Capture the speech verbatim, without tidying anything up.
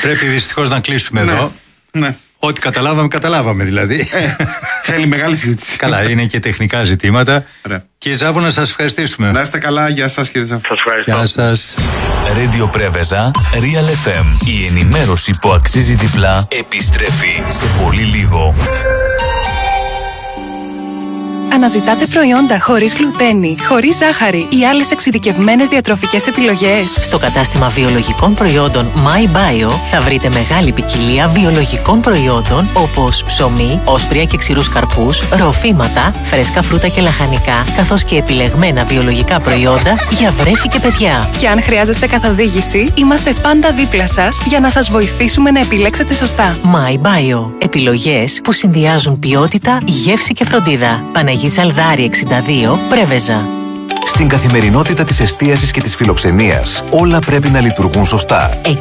Πρέπει δυστυχώς να κλείσουμε ναι. εδώ. Ναι. Ό,τι καταλάβαμε, καταλάβαμε δηλαδή. Ε, θέλει μεγάλη συζήτηση. Καλά, είναι και τεχνικά ζητήματα. Ωραία. Κύριε Ζάβο, να σας ευχαριστήσουμε. Να είστε καλά, γεια σας κύριε Ζάβο. Σας ευχαριστώ. Γεια σας. Radio Πρέβεζα, Real εφ εμ. Η ενημέρωση που αξίζει διπλά επιστρέφει σε πολύ λίγο. Αναζητάτε προϊόντα χωρίς γλουτένη, χωρίς ζάχαρη ή άλλες εξειδικευμένες διατροφικές επιλογές? Στο κατάστημα βιολογικών προϊόντων MyBio θα βρείτε μεγάλη ποικιλία βιολογικών προϊόντων όπως ψωμί, όσπρια και ξηρούς καρπούς, ροφήματα, φρέσκα φρούτα και λαχανικά, καθώς και επιλεγμένα βιολογικά προϊόντα για βρέφη και παιδιά. Και αν χρειάζεστε καθοδήγηση, είμαστε πάντα δίπλα σας για να σας βοηθήσουμε να επιλέξετε σωστά. MyBio. Επιλογές που συνδυάζουν ποιότητα, γεύση και φροντίδα. Παναγία Τσαλδάρη εξήντα δύο, Πρέβεζα. Στην καθημερινότητα της εστίασης και της φιλοξενίας, όλα πρέπει να λειτουργούν σωστά.